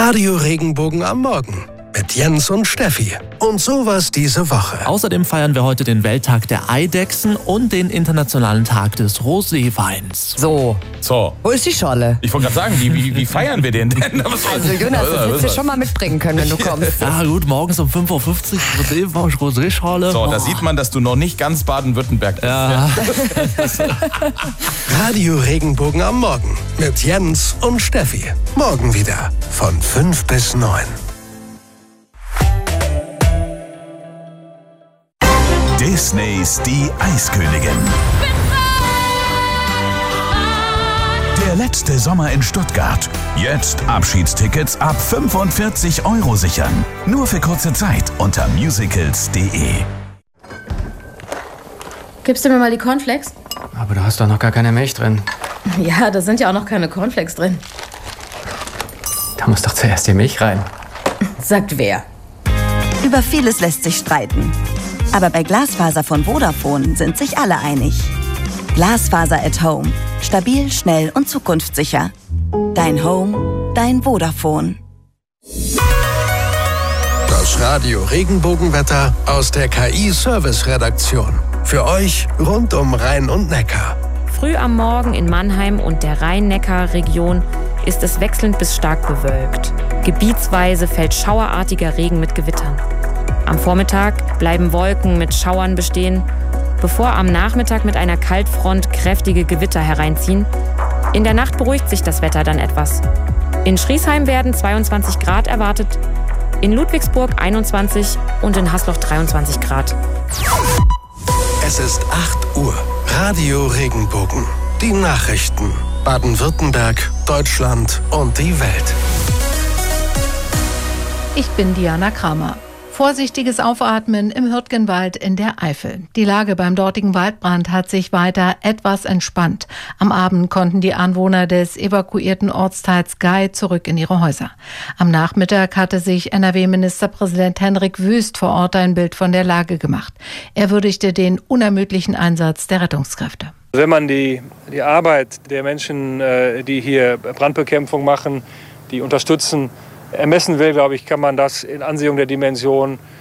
Radio Regenbogen am Morgen mit Jens und Steffi. Und sowas diese Woche. Außerdem feiern wir heute den Welttag der Eidechsen und den Internationalen Tag des Roséweins. So. Wo ist die Scholle? Ich wollte gerade sagen, wie feiern wir den denn? Also Jonas, das hättest du schon mal mitbringen können, wenn du kommst. Ja gut, morgens um 5.50 Uhr Rosé-Schorle. So, da sieht man, dass du noch nicht ganz Baden-Württemberg bist. Ja. Radio Regenbogen am Morgen mit Jens und Steffi. Morgen wieder von 5 bis 9. Disneys Die Eiskönigin. Der letzte Sommer in Stuttgart. Jetzt Abschiedstickets ab 45 € sichern. Nur für kurze Zeit unter musicals.de. Gibst du mir mal die Cornflakes? Aber da hast doch noch gar keine Milch drin. Ja, da sind ja auch noch keine Cornflakes drin. Da muss doch zuerst die Milch rein. Sagt wer? Über vieles lässt sich streiten. Aber bei Glasfaser von Vodafone sind sich alle einig. Glasfaser at Home. Stabil, schnell und zukunftssicher. Dein Home, dein Vodafone. Das Radio Regenbogenwetter aus der KI-Service-Redaktion. Für euch rund um Rhein und Neckar. Früh am Morgen in Mannheim und der Rhein-Neckar-Region ist es wechselnd bis stark bewölkt. Gebietsweise fällt schauerartiger Regen mit Gewittern. Am Vormittag bleiben Wolken mit Schauern bestehen, bevor am Nachmittag mit einer Kaltfront kräftige Gewitter hereinziehen. In der Nacht beruhigt sich das Wetter dann etwas. In Schriesheim werden 22 Grad erwartet, in Ludwigsburg 21 und in Hasloch 23 Grad. Es ist 8 Uhr. Radio Regenbogen. Die Nachrichten. Baden-Württemberg, Deutschland und die Welt. Ich bin Diana Kramer. Vorsichtiges Aufatmen im Hürtgenwald in der Eifel. Die Lage beim dortigen Waldbrand hat sich weiter etwas entspannt. Am Abend konnten die Anwohner des evakuierten Ortsteils Gei zurück in ihre Häuser. Am Nachmittag hatte sich NRW-Ministerpräsident Hendrik Wüst vor Ort ein Bild von der Lage gemacht. Er würdigte den unermüdlichen Einsatz der Rettungskräfte. Wenn man die Arbeit der Menschen, die hier Brandbekämpfung machen, die unterstützen, ermessen will, glaube ich, kann man das in Ansehung der Dimension